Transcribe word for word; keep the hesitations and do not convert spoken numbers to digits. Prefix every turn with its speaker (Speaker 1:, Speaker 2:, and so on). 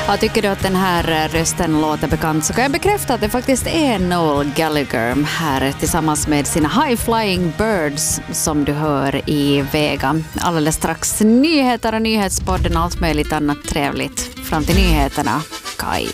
Speaker 1: Ja, tycker du att den här rösten låter bekant så kan jag bekräfta att det faktiskt är Noel Gallagher här tillsammans med sina High Flying Birds som du hör i Vega. Alldeles strax nyheter och nyhetspodden och allt möjligt annat trevligt. Fram till nyheterna, Kai.